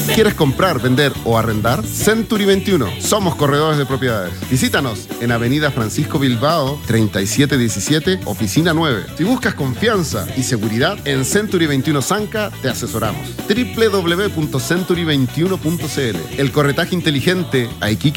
¿Quieres comprar, vender o arrendar? Century 21. Somos corredores de propiedades. Visítanos en Avenida Francisco Bilbao, 3717, Oficina 9. Si buscas confianza y seguridad, en Century 21 Zanca te asesoramos. www.century21.cl. El corretaje inteligente a Iquique